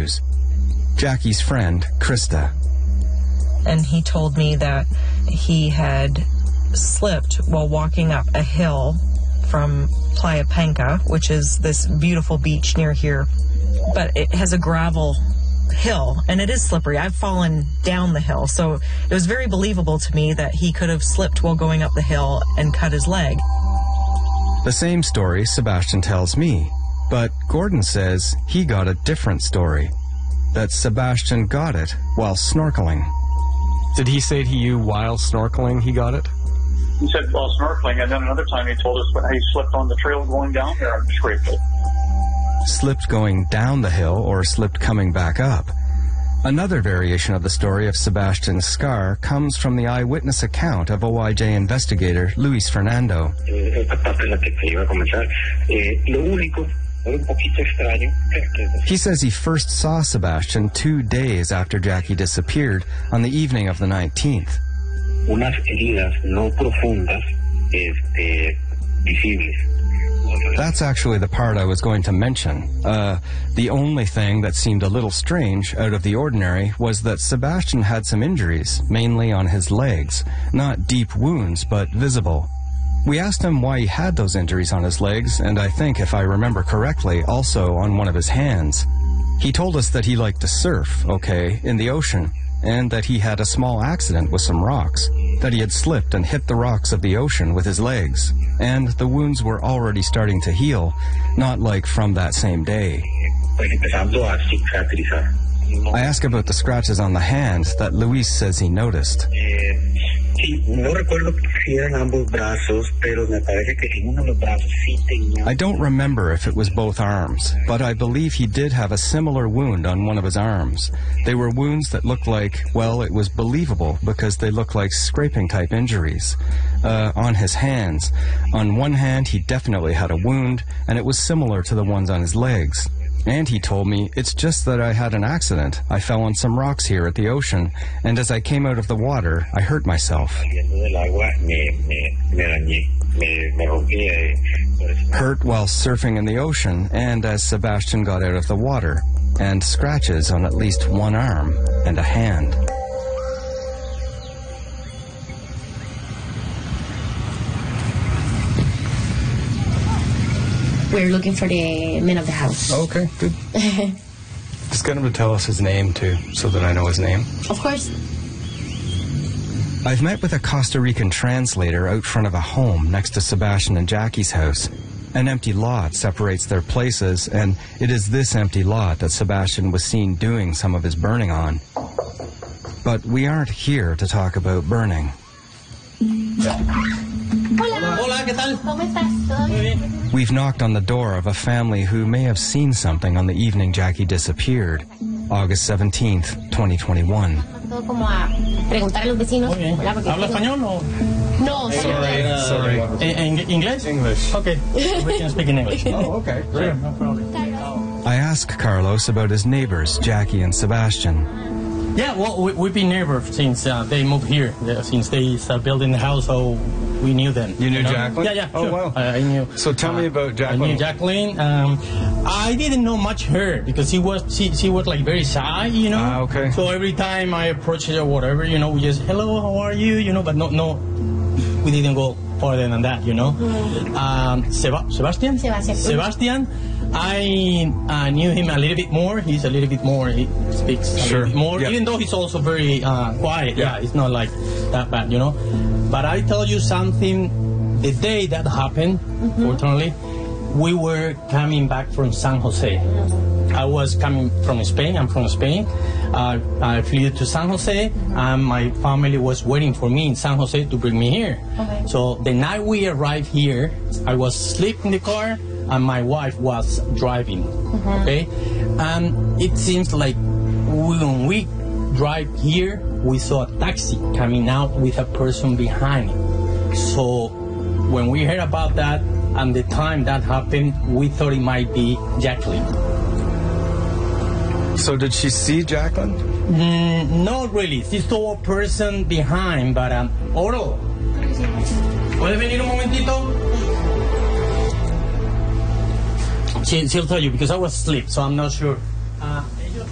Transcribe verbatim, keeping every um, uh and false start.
News. Jackie's friend, Krista. And he told me that he had slipped while walking up a hill from Playa Panca, which is this beautiful beach near here. But it has a gravel hill, and it is slippery. I've fallen down the hill, so it was very believable to me that he could have slipped while going up the hill and cut his leg. The same story Sebastian tells me, but Gordon says he got a different story, that Sebastian got it while snorkeling. Did he say to you while snorkeling he got it? He said while snorkeling, and then another time he told us when he slipped on the trail going down there and scraped it. Slipped going down the hill or slipped coming back up. Another variation of the story of Sebastian's scar comes from the eyewitness account of O I J investigator Luis Fernando. He says he first saw Sebastian two days after Jackie disappeared on the evening of the nineteenth. Unas heridas no profundas, este, visibles. That's actually the part I was going to mention. Uh, the only thing that seemed a little strange, out of the ordinary, was that Sebastian had some injuries, mainly on his legs. Not deep wounds, but visible. We asked him why he had those injuries on his legs, and I think, if I remember correctly, also on one of his hands. He told us that he liked to surf, okay, in the ocean, and that he had a small accident with some rocks, that he had slipped and hit the rocks of the ocean with his legs, and the wounds were already starting to heal, not like from that same day. I ask about the scratches on the hand that Luis says he noticed. I don't remember if it was both arms, but I believe he did have a similar wound on one of his arms. They were wounds that looked like, well, it was believable because they looked like scraping-type injuries. Uh, on his hands. On one hand, he definitely had a wound, and it was similar to the ones on his legs. And he told me, it's just that I had an accident. I fell on some rocks here at the ocean, and as I came out of the water, I hurt myself. Hurt while surfing in the ocean, and as Sebastian got out of the water, and scratches on at least one arm and a hand. We're looking for the man of the house. Okay, good. Just get him to tell us his name, too, so that I know his name. Of course. I've met with a Costa Rican translator out front of a home next to Sebastian and Jackie's house. An empty lot separates their places, and it is this empty lot that Sebastian was seen doing some of his burning on. But we aren't here to talk about burning. Hola. Hola, ¿qué tal? ¿Cómo estás? ¿Todo bien? We've knocked on the door of a family who may have seen something on the evening Jackie disappeared, August seventeenth, twenty twenty-one. ¿Habla español o...? No, sorry. Uh, sorry. In, in English? English. Okay. We can speak in English. Oh, okay. Sure, no problem. I ask Carlos about his neighbors, Jackie and Sebastian. Yeah, well, we, we've been neighbors since uh, they moved here, since they started building the house, so we knew them. You knew you know? Jacqueline? Yeah, yeah, Oh, sure. wow. I, I knew. So tell uh, me about Jacqueline. I knew Jacqueline. Um, I didn't know much her, because she was she, she was like very shy, you know? Ah, okay. So every time I approached her or whatever, you know, we just, hello, how are you, you know, but no, no, we didn't go further than that, you know? Mm-hmm. um, Seba Sebastian? Sebastian. Sebastian. I uh, knew him a little bit more. He's a little bit more, he speaks a sure. little bit more, yep. even though he's also very uh, quiet. Yeah. yeah, it's not like that bad, you know. But I tell you something, the day that happened, mm-hmm. fortunately, we were coming back from San Jose. I was coming from Spain, I'm from Spain. Uh, I flew to San Jose, and my family was waiting for me in San Jose to bring me here. Okay. So the night we arrived here, I was asleep in the car, and my wife was driving, mm-hmm. okay? And it seems like when we drive here, we saw a taxi coming out with a person behind it. So when we heard about that, and the time that happened, we thought it might be Jacqueline. So did she see Jacqueline? Mm, not really. She saw a person behind, but um, Oro, ¿puedes venir un momentito? She, she'll tell you, because I was asleep, so I'm not sure. Uh,